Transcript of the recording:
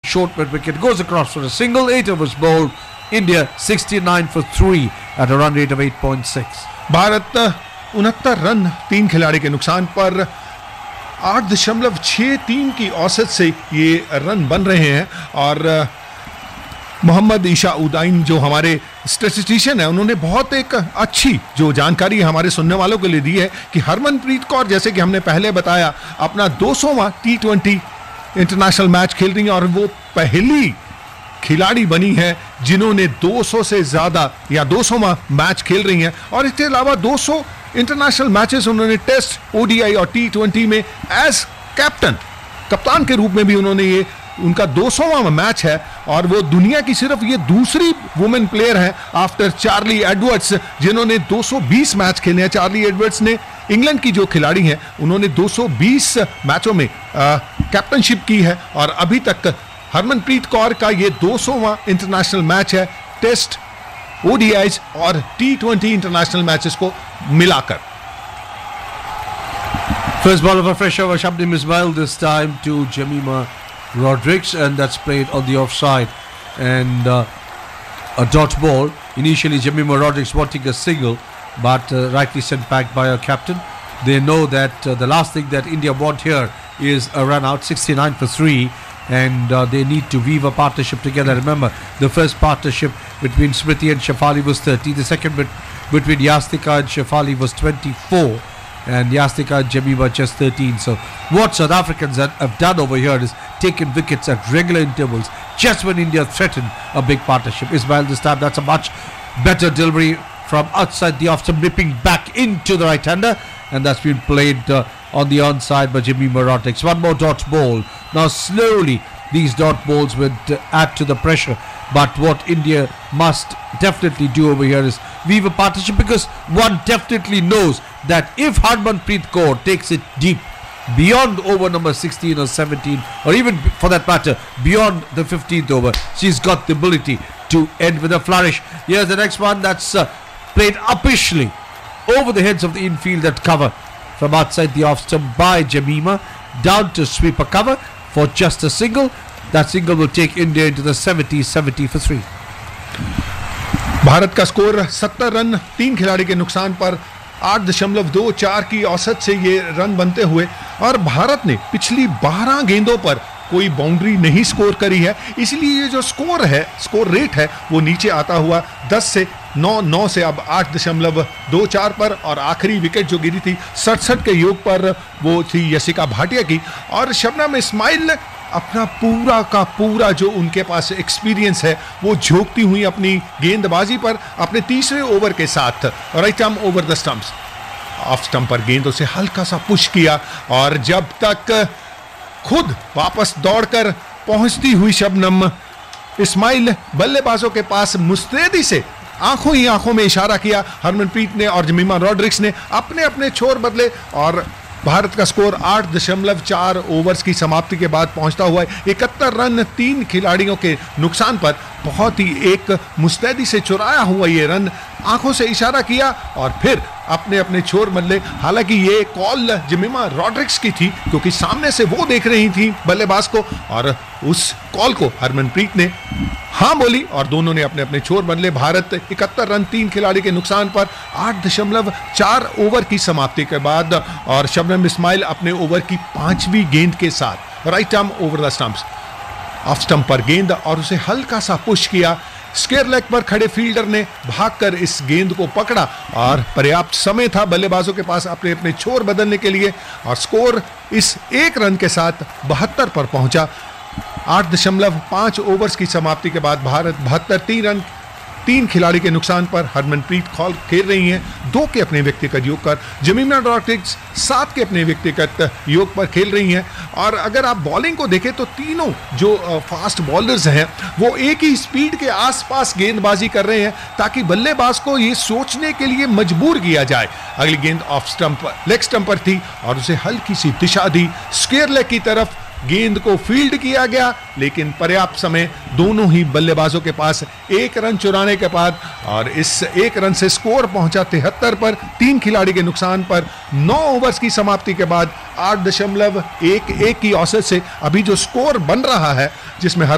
short mid wicket, goes across for a single. 8 overs bowled. India 69 for 3 at a run rate of 8.6. Bharat 69 run 3 खिलाड़ी के नुकसान पर 8.63 की औसत से ये रन बन रहे हैं। और मोहम्मद ईशा उदाइन जो हमारे स्टैटिस्टिशियन है, उन्होंने बहुत एक अच्छी जो जानकारी हमारे सुनने वालों के लिए दी है कि हरमनप्रीत कौर, जैसे कि हमने पहले बताया, अपना 200वां T20 इंटरनेशनल मैच खेल रही हैं और वो पहली खिलाड़ी बनी है जिन्होंने 200 से ज्यादा या 200वां मैच खेल रही हैं। और इसके अलावा 200 इंटरनेशनल मैचेस उन्होंने टेस्ट, ODI और T20 में एज कप्तान के रूप में भी उन्होंने, ये उनका 200वां मैच है। और वो दुनिया की सिर्फ ये दूसरी वुमेन प्लेयर है आफ्टर चार्ली एडवर्ड्स जिन्होंने 220 मैच खेले हैं। चार्ली एडवर्ड्स ने इंग्लैंड की जो खिलाड़ी हैं, उन्होंने 220 मैचों में कैप्टनशिप की है। और अभी तक हरमनप्रीत कौर का ये 200वां इंटरनेशनल मैच है, टेस्ट, ODIs और T20 इंटरनेशनल मैचेस को मिलाकर। First ball of a fresh over, Shabnim Ismail, this time to Jemimah Rodrigues, and that's played on the offside. And a dot ball. Initially, Jemimah Rodrigues wanting a single, but rightly sent back by her captain. They know that the last thing that India want here is a run out, 69 for 3. And they need to weave a partnership together. Remember, the first partnership between Smriti and Shefali was 30. The second between Yastika and Shefali was 24. And Yastika and Jemimah just 13. So what South Africans have done over here is taken wickets at regular intervals just when India threatened a big partnership. Ismail this time, that's a much better delivery from outside the off stump, nipping back into the right-hander. And that's been played on the onside by Jemimah Rodrigues. One more dot ball. Now slowly these dot balls would add to the pressure. But what India must definitely do over here is weave a partnership, because one definitely knows that if Harmanpreet Kaur takes it deep beyond over number 16 or 17, or even for that matter beyond the 15th over, she's got the ability to end with a flourish. Here's the next one that's played uppishly over the heads of the infield at cover from outside the off stump by Jemimah, down to sweeper cover for just a single. That single will take India into the 70 for 3. Bharat का score 70 run 3 खिलाड़ी के नुकसान पर 8.24 की औसत से ये run बनते हुए। और भारत ने पिछली 12 गेंदों पर कोई बाउंड्री नहीं स्कोर करी है, इसलिए ये जो स्कोर रेट है वो नीचे आता हुआ 10 से 9 से अब 8.24 पर। और आखिरी विकेट जो गिरी थी 67 के योग पर, वो थी यशिका भाटिया की। और शबनम इस्माइल अपना पूरा का पूरा जो उनके पास एक्सपीरियंस है वो झोंकती हुई अपनी गेंदबाजी पर अपने तीसरे ओवर के साथ right arm over the stumps, off stump पर गेंदों से हल्का सा पुश किया। और जब तक खुद वापस दौड़कर पहुंचती हुई शबनम इस्माइल बल्लेबाजों के पास मुस्तैदी से आंखों ही आंखों में इशारा किया, हरमनप्रीत ने और जमीमा रॉड्रिक्स ने अपने अपने छोर बदले। और भारत का स्कोर 8.4 ओवर्स की समाप्ति के बाद पहुंचता हुआ 71 रन 3 खिलाड़ियों के नुकसान पर बहुत ही एक मुस्तैदी से चुराया हुआ ये रन, आंखों से इशारा किया और फिर अपने अपने छोर बदले। हालांकि ये कॉल जमीमा रॉड्रिक्स की थी क्योंकि सामने से वो देख रही थी बल्लेबाज को, और उस कॉल को हरमनप्रीत ने हाँ बोली और दोनों ने अपने अपने छोर बदले। भारत 71 रन 3 खिलाड़ी के नुकसान पर 8.4 ओवर की समाप्ति के बाद, और शबनम इस्माइल अपने ओवर की 5वीं गेंद के साथ right arm over the stumps, off stump पर गेंद और उसे हल्का सा पुश किया। स्क्वायर लेग पर खड़े फील्डर ने भागकर इस गेंद को पकड़ा और पर्याप्त समय था बल्लेबाजों के पास अपने अपने छोर बदलने के लिए, और स्कोर इस 1 रन के साथ 72 पर पहुंचा। 8.5 ओवर्स की समाप्ति के बाद भारत 72 रन 3 खिलाड़ी के नुकसान पर हरमनप्रीत कौर खेल रही हैं 2 के अपने व्यक्तिगत योग पर, जमीमा रॉड्रिक्स 7 के अपने व्यक्तिगत योग पर खेल रही हैं। और अगर आप बॉलिंग को देखें तो तीनों जो फास्ट बॉलर्स हैं वो एक ही स्पीड के आसपास गेंदबाजी कर रहे हैं ताकि बल्लेबाज को ये सोचने के लिए मजबूर किया जाए। अगली गेंद ऑफ स्टंप लेग स्टंप पर थी और उसे हल्की सी दिशा दी स्क्वायर लेग की तरफ, गेंद को फील्ड किया गया, लेकिन पर्याप्त समय दोनों ही बल्लेबाजों के पास 1 रन चुराने के बाद, और इस 1 रन से स्कोर पहुंचा 73 पर 3 खिलाड़ी के नुकसान पर। 9 ओवर्स की समाप्ति के बाद 8.11 की औसत से अभी जो स्कोर बन रहा है जिसमें